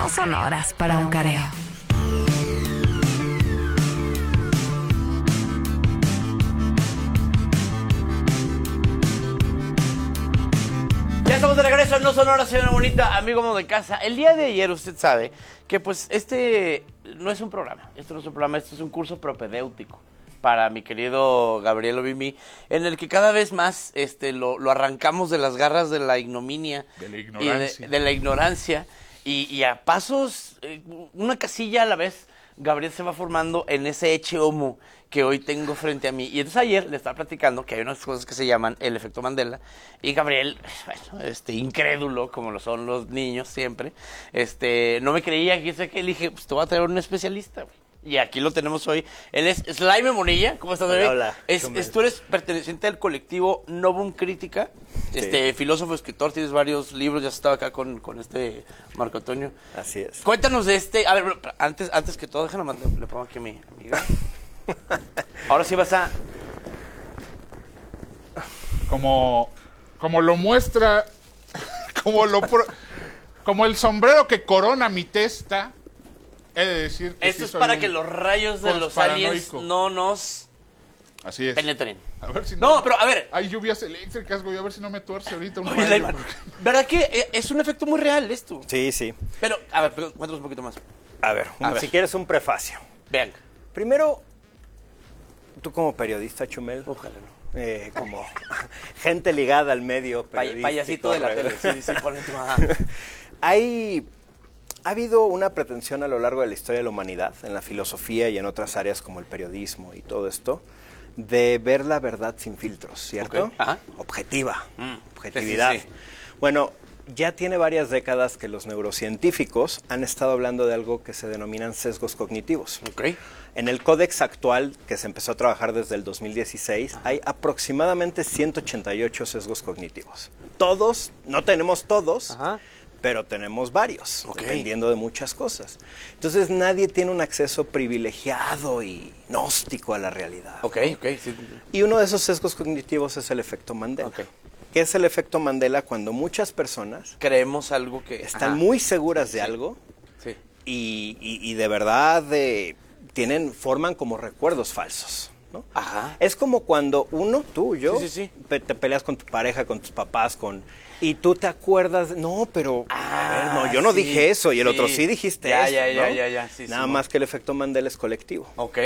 No son horas para un careo. Ya estamos de regreso, no son horas, señora bonita, amigo de casa. El día de ayer usted sabe que pues este no es un programa, esto no es un programa, esto es un curso propedéutico para mi querido Gabriel Obimi, en el que cada vez más lo arrancamos de las garras de la ignominia, de la ignorancia, de la ignorancia y a pasos, una casilla a la vez, Gabriel se va formando en ese eche homo que hoy tengo frente a mí. Y entonces ayer le estaba platicando que hay unas cosas que se llaman el efecto Mandela. Y Gabriel, bueno, incrédulo, como lo son los niños siempre, no me creía, que sé que le dije, pues te voy a traer un especialista, güey. Y aquí lo tenemos hoy. Él es Slaime Monilla. ¿Cómo estás, bebé? Hola. Tú eres perteneciente al colectivo Novum Crítica, Sí. filósofo, escritor, tienes varios libros, ya has estado acá con Marco Antonio. Así es. Cuéntanos de a ver, antes que todo, déjame le pongo aquí a mi amiga. Ahora sí vas a... como lo muestra, como el sombrero que corona mi testa, he de decir que Esto sí es soy para un que los rayos de los aliens conspiranoico. no nos Así es. penetren. A ver si No, pero a ver. hay lluvias eléctricas, güey, a ver si no me tuerce ahorita un Oye, rayo, Laima, porque- ¿verdad que es un efecto muy real esto? Sí, sí. Pero, a ver, cuéntanos un poquito más. A ver, A ver. si quieres un prefacio. Vean. Primero, tú como periodista, Chumel, Ojalá no. como gente ligada al medio periodístico. Payasito de la tele. Sí, ponle tu... Ha habido una pretensión a lo largo de la historia de la humanidad, en la filosofía y en otras áreas como el periodismo y todo esto, de ver la verdad sin filtros, ¿cierto? Ok. Ajá. Objetividad. Sí. Bueno, ya tiene varias décadas que los neurocientíficos han estado hablando de algo que se denominan sesgos cognitivos. Ok. En el códex actual, que se empezó a trabajar desde el 2016, hay aproximadamente 188 sesgos cognitivos. Todos, no tenemos todos, Ajá. pero tenemos varios, Ok. dependiendo de muchas cosas. Entonces nadie tiene un acceso privilegiado y gnóstico a la realidad. Ok, sí. Y uno de esos sesgos cognitivos es el efecto Mandela. Ok. ¿Qué es el efecto Mandela? Cuando muchas personas Creemos algo que... están Ajá. muy seguras de algo Sí. y de verdad forman como recuerdos falsos, ¿no? Ajá. Es como cuando tú, yo, Sí. te peleas con tu pareja, con tus papás, y tú te acuerdas, no, pero a ver, no, yo no sí, dije eso, y el otro sí. sí dijiste Ya, eso, ¿no? ya, sí, Nada sí, más que el efecto Mandela es colectivo. Ok.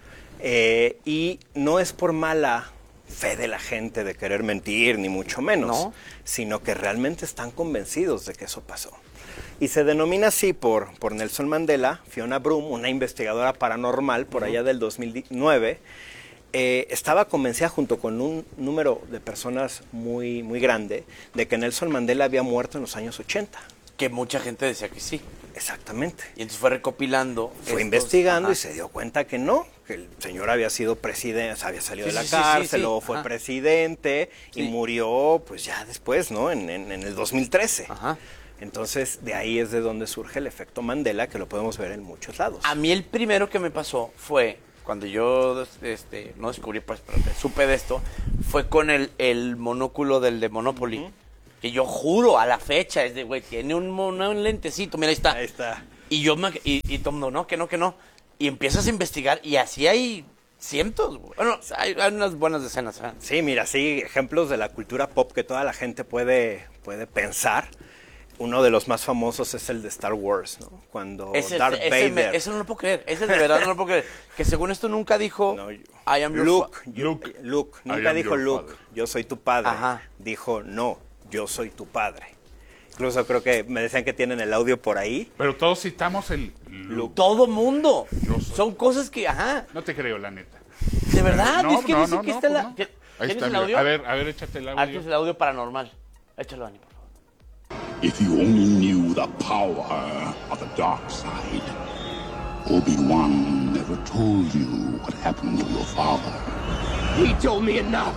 Y no es por mala fe de la gente de querer mentir, ni mucho menos, No. sino que realmente están convencidos de que eso pasó. Y se denomina así por Nelson Mandela. Fiona Broom, una investigadora paranormal por allá del 2009, estaba convencida junto con un número de personas muy, muy grande de que Nelson Mandela había muerto en los años 80. Que mucha gente decía que sí. Exactamente. Y entonces fue recopilando. Fue investigando ajá. y se dio cuenta que no, que el señor había sido presidente, había salido Sí, de la sí, cárcel, sí. luego fue Ajá. presidente Sí. y murió pues ya después, ¿no? En el 2013. Ajá. Entonces de ahí es de donde surge el efecto Mandela, que lo podemos ver en muchos lados. A mí el primero que me pasó fue, cuando yo no descubrí, pues, pero supe de esto, fue con el monóculo del de Monopoly. Que yo juro, a la fecha, es de, güey, tiene un lentecito, mira, ahí está. Ahí está. Y yo y todo el mundo, no, que no. Y empiezas a investigar y así hay cientos, güey. Bueno, hay unas buenas decenas. ¿Eh? Sí, mira, sí, ejemplos de la cultura pop que toda la gente puede pensar. Uno de los más famosos es el de Star Wars, ¿no? Cuando Darth Vader... Ese no lo puedo creer, ese de verdad no lo puedo creer. Que según esto nunca dijo, No, I am your Luke, Luke. Luke, I nunca am dijo your Luke, father. yo soy tu padre. Ajá. Dijo, no, yo soy tu padre. Incluso creo que me decían que tienen el audio por ahí. Pero todos citamos el Luke. todo mundo. Yo soy. Son cosas que, ajá, No te creo, la neta. de verdad, No, es que no, dice no, que no, está pues la... no. ¿Tienes Ahí está, el mira. audio? A ver, échate el audio. Este es el audio paranormal. Échalo, Dani, por favor. If you only knew the power of the dark side, Obi-Wan never told you what happened to your father. He told me enough.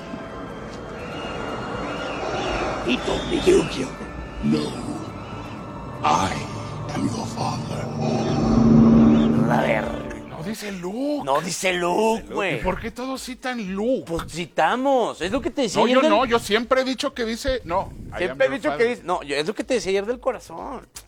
He told me you killed him. No, I am your father. A ver, No dice Luke. no dice Luke, ¿Y güey. por qué todos citan Luke? Pues citamos, es lo que te decía No, ayer yo del- no, yo siempre he dicho que dice... No, I am Siempre he your dicho father. que dice... No, es lo que te decía ayer del corazón.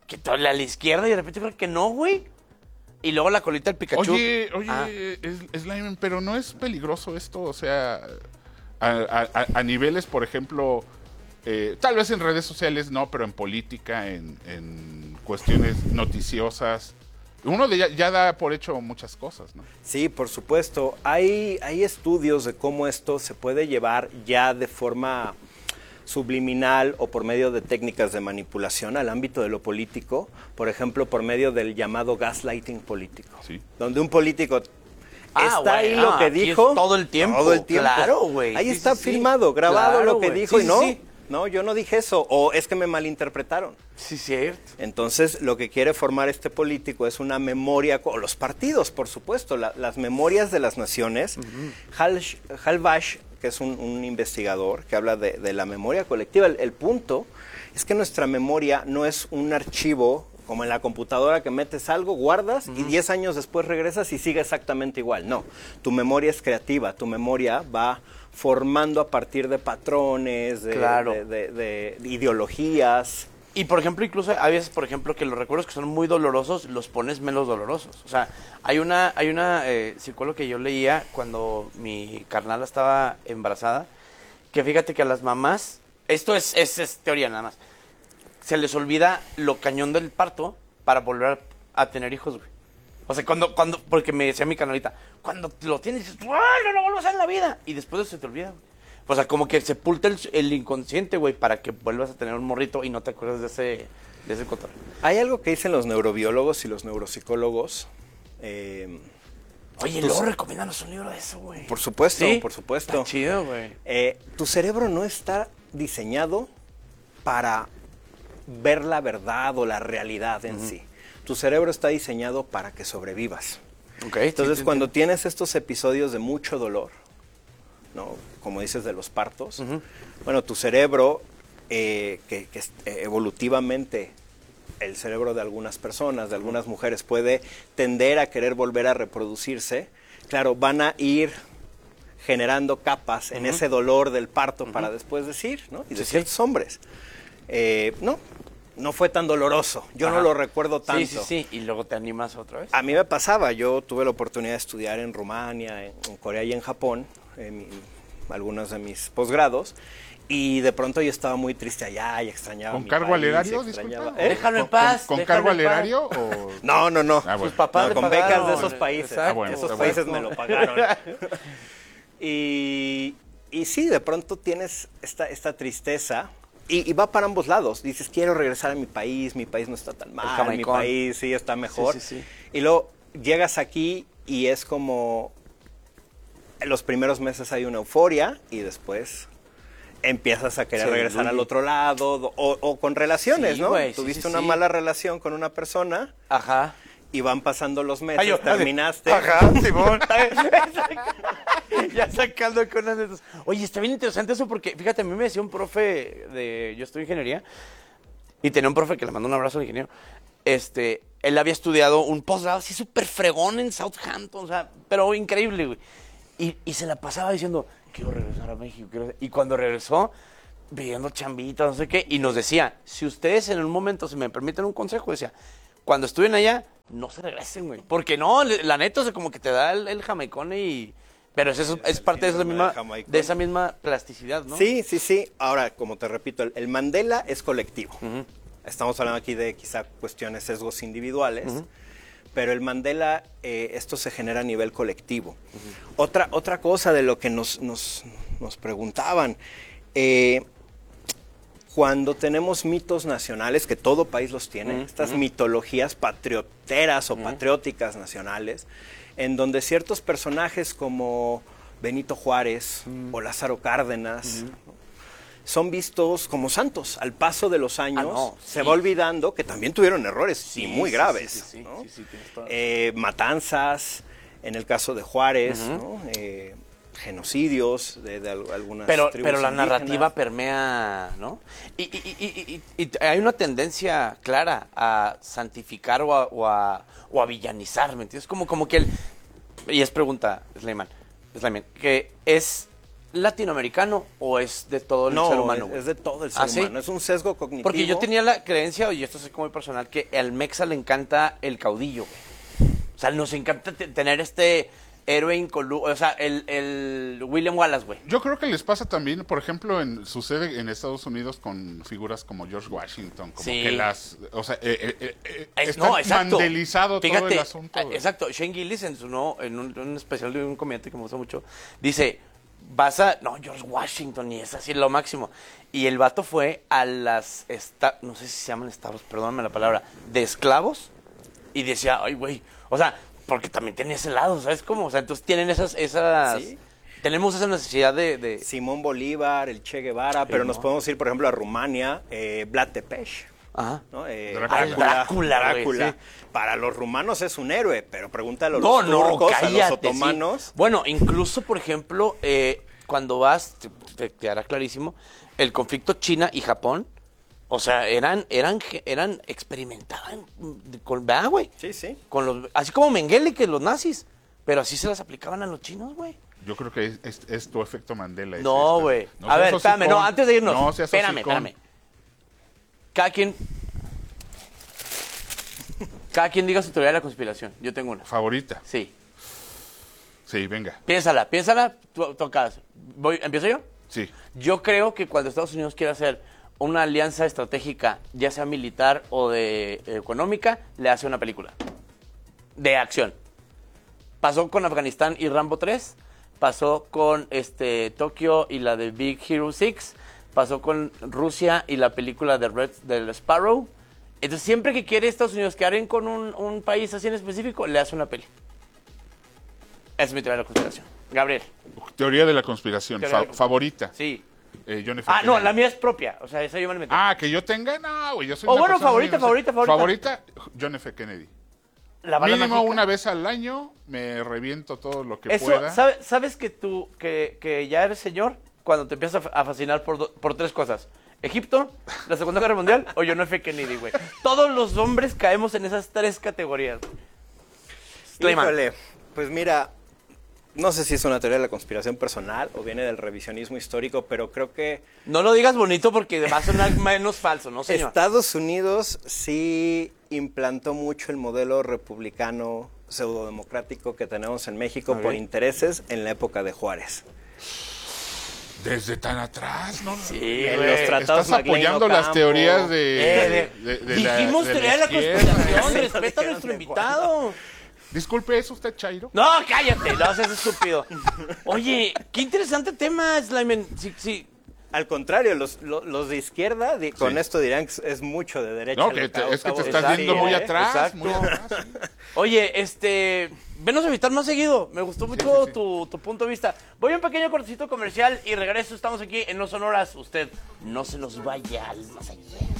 que a la izquierda y de repente creo que no, güey. Y luego la colita del Pikachu. Oye, Ah. Slimen, pero ¿no es peligroso esto? O sea, a niveles, por ejemplo, tal vez en redes sociales no, pero en política, en cuestiones noticiosas. Uno ya da por hecho muchas cosas, ¿no? Sí, por supuesto. Hay estudios de cómo esto se puede llevar ya de forma subliminal o por medio de técnicas de manipulación al ámbito de lo político, por ejemplo, por medio del llamado gaslighting político, Sí. donde un político está güey, ahí lo que aquí es dijo todo el tiempo. todo el tiempo. Claro, güey. Ahí Sí, está sí, sí. filmado, grabado Claro, lo que güey. dijo Sí, y no, sí. no, yo no dije eso, o es que me malinterpretaron. Sí, cierto. Entonces, lo que quiere formar este político es una memoria, o los partidos, por supuesto, las memorias de las naciones. Hal Bash, que es un investigador que habla de la memoria colectiva, el punto es que nuestra memoria no es un archivo como en la computadora que metes algo, guardas y 10 años después regresas y sigue exactamente igual. No, tu memoria es creativa, tu memoria va formando a partir de patrones, Claro. de ideologías. Y por ejemplo, incluso hay veces, por ejemplo, que los recuerdos que son muy dolorosos los pones menos dolorosos. O sea, hay una psicóloga que yo leía cuando mi carnala estaba embarazada, que fíjate que a las mamás, esto es teoría nada más, se les olvida lo cañón del parto para volver a tener hijos, güey. O sea, porque me decía mi carnalita, cuando lo tienes, dices, ¡ay, no lo vuelvo a hacer en la vida! Y después se te olvida, güey. O sea, como que sepulta el inconsciente, güey, para que vuelvas a tener un morrito y no te acuerdes de ese cotorreo. Hay algo que dicen los neurobiólogos y los neuropsicólogos. Oye, luego recomiéndanos un libro de eso, güey. Por supuesto, ¿Sí? por supuesto. Está chido, güey. Tu cerebro no está diseñado para ver la verdad o la realidad en sí. Tu cerebro está diseñado para que sobrevivas. Okay, Entonces, sí, cuando tienes estos episodios de mucho dolor, ¿no? Como dices de los partos, bueno, tu cerebro, evolutivamente, el cerebro de algunas personas, de algunas mujeres, puede tender a querer volver a reproducirse. Claro, van a ir generando capas en ese dolor del parto para después decir, ¿no? Y de Sí, ciertos hombres. No fue tan doloroso. Yo no Ajá. lo recuerdo tanto. Sí. Y luego te animas otra vez. A mí me pasaba, yo tuve la oportunidad de estudiar en Rumania, en Corea y en Japón, algunos de mis posgrados, y de pronto yo estaba muy triste allá y extrañaba ¿Con mi cargo país, al erario, extrañaba- disculpa? Déjalo en ¿Con- paz, ¿Con déjalo cargo al en paz. erario o...? No. Ah, bueno. Sus papás le con pagaron. becas de esos países. Exacto. Ah, bueno, Esos está países bueno. me lo pagaron. y sí, de pronto tienes esta tristeza y va para ambos lados. Dices, quiero regresar a mi país no está tan mal, mi jamaicón. país sí está mejor. Sí. Y luego llegas aquí y es como, en los primeros meses hay una euforia y después empiezas a querer Se regresar diluye. al otro lado o con relaciones, Sí, ¿no? güey, sí, Tuviste sí, una sí. mala relación con una persona Ajá. y van pasando los meses, terminaste. Ajá, Simón. Ya sacando con unas de esas. Oye, está bien interesante eso porque, fíjate, a mí me decía un profe yo estudio ingeniería y tenía un profe que le mandó un abrazo al ingeniero. Él había estudiado un posgrado así súper fregón en Southampton, o sea, pero increíble, güey. Y se la pasaba diciendo, quiero regresar a México. Y cuando regresó, pidiendo chambitas, no sé qué, y nos decía, si ustedes en un momento, si me permiten un consejo, decía, cuando estuvien allá, no se regresen, güey. Porque no, la neta, o sea, como que te da el jamaicón y... Pero es parte de síndrome del jamaicón. esa misma plasticidad, ¿no? Sí. Ahora, como te repito, el Mandela es colectivo. Estamos hablando aquí de quizá cuestiones, sesgos individuales, pero el Mandela, esto se genera a nivel colectivo. Otra cosa de lo que nos preguntaban, cuando tenemos mitos nacionales, que todo país los tiene, estas mitologías patrioteras o patrióticas nacionales, en donde ciertos personajes como Benito Juárez o Lázaro Cárdenas son vistos como santos. Al paso de los años se va olvidando que también tuvieron errores y muy graves. Sí, ¿no? tienes toda- Matanzas, en el caso de Juárez, ¿no? Genocidios de algunas Pero tribus la indígenas. narrativa permea, ¿no? Y hay una tendencia clara a santificar o a villanizar, ¿me entiendes? Como que y es pregunta, Slayman, que es latinoamericano o es de todo el ser humano? es de todo el ser ¿Ah, sí? humano. Es un sesgo cognitivo. Porque yo tenía la creencia, y esto es como muy personal, que al mexa le encanta el caudillo, güey. O sea, nos encanta tener este héroe o sea, el William Wallace, güey. Yo creo que les pasa también, por ejemplo, sucede en Estados Unidos con figuras como George Washington, como Sí. que las, o sea, está No, exacto. mandelizado todo el asunto. Exacto, Shane Gillis en un especial de un comediante que me gusta mucho, dice, no, George Washington, y es así lo máximo. Y el vato fue a las, no sé si se llaman establos, perdóname la palabra, de esclavos, y decía, ay, güey, o sea, porque también tenía ese lado, ¿sabes cómo? O sea, entonces tienen esas Sí. tenemos esa necesidad de... Simón Bolívar, el Che Guevara, pero nos podemos ir, por ejemplo, a Rumania, Vlad Tepes. Ajá. ¿No? Drácula, güey, sí. Para los rumanos es un héroe, pero pregúntale a los No, turcos, a los cállate, otomanos. sí. Bueno, incluso, por ejemplo, cuando vas, te hará clarísimo, el conflicto China y Japón, o sea, experimentaban con, ¿verdad, güey? Sí, sí. Así como Mengele, que los nazis, pero así se las aplicaban a los chinos, güey. Yo creo que es tu efecto Mandela. No, esta. güey. No A seas ver, espérame, hocicón. no, antes de irnos, No seas hocicón. espérame. Cada quien diga su teoría de la conspiración. Yo tengo una. Favorita. Sí. Sí, venga. Piénsala, tú tocas. ¿Empiezo yo? Sí. Yo creo que cuando Estados Unidos quiere hacer una alianza estratégica, ya sea militar o de económica, le hace una película de acción. Pasó con Afganistán y Rambo 3, pasó con Tokio y la de Big Hero 6, pasó con Rusia y la película de del Sparrow. Entonces, siempre que quiere Estados Unidos quedar con un país así en específico, le hace una peli. Esa es mi teoría de la conspiración. Gabriel. Teoría de la conspiración. Teoría de la Favorita. Sí. John F. Ah, no, Kennedy. la mía es propia. O sea, esa yo me la metí. Ah, que yo tenga, no, güey, yo soy O una bueno, persona muy favorita. Favorita, John F. Kennedy. La bala Mínimo mágica. una vez al año me reviento todo lo que Eso, pueda. ¿sabes que tú, que ya eres señor cuando te empiezas a fascinar por tres cosas? Egipto, la Segunda Guerra Mundial o John F. Kennedy, güey. Todos los hombres caemos en esas tres categorías. Slayman. Híjole, pues mira, no sé si es una teoría de la conspiración personal o viene del revisionismo histórico, pero creo que No lo digas bonito porque va a sonar menos falso, ¿no, señor? Estados Unidos sí implantó mucho el modelo republicano pseudodemocrático que tenemos en México por intereses en la época de Juárez. Desde tan atrás, ¿no? Sí, En güey. los tratados Estás apoyando McLean las Ocampo. teorías de Dijimos de teoría de la izquierda. conspiración, Sí, respeta a dijeron nuestro de invitado. Disculpe, ¿es usted Chairo? No, cállate, no seas estúpido. Oye, qué interesante tema, Slayman. Sí. Al contrario, los de izquierda con Sí. esto dirán que es mucho de derecha. No, que es que te estás Exacto. yendo muy atrás. Exacto. Muy atrás, sí. Oye, venos a invitar más seguido. Me gustó mucho sí. Tu punto de vista. Voy a un pequeño cortecito comercial y regreso. Estamos aquí en No Sonoras. Usted no se nos vaya al más allá.